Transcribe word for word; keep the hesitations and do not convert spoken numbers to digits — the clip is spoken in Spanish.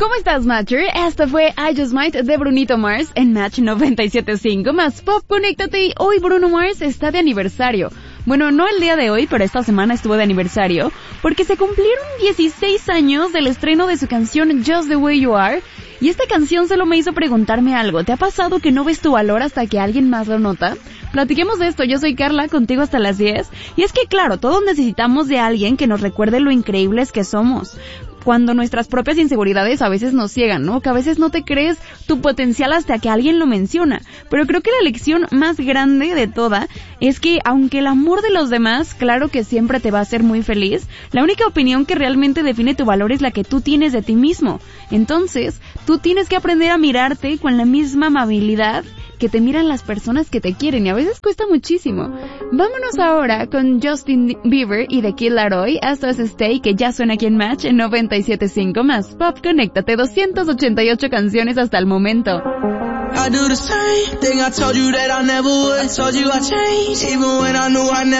¿Cómo estás, Matcher? Esta fue I Just Might de Brunito Mars en Match noventa y siete punto cinco más Pop. Conéctate y hoy Bruno Mars está de aniversario. Bueno, no el día de hoy, pero esta semana estuvo de aniversario porque se cumplieron dieciséis años del estreno de su canción Just the Way You Are. Y esta canción solo me hizo preguntarme algo. ¿Te ha pasado que no ves tu valor hasta que alguien más lo nota? Platiquemos de esto. Yo soy Carla, contigo hasta las diez. Y es que claro, todos necesitamos de alguien que nos recuerde lo increíbles que somos. Cuando nuestras propias inseguridades a veces nos ciegan, ¿no? Que a veces no te crees tu potencial hasta que alguien lo menciona. Pero creo que la lección más grande de toda es que aunque el amor de los demás, claro que siempre te va a hacer muy feliz, la única opinión que realmente define tu valor es la que tú tienes de ti mismo. Entonces, tú tienes que aprender a mirarte con la misma amabilidad que te miran las personas que te quieren, y a veces cuesta muchísimo. Vámonos ahora con Justin Bieber y The Kid Laroi. Esto es Stay, que ya suena aquí en Match en noventa y siete punto cinco más Pop. Conéctate, doscientas ochenta y ocho canciones hasta el momento. I do the same thing I told you that I never would. I told you I changed, even when I knew I never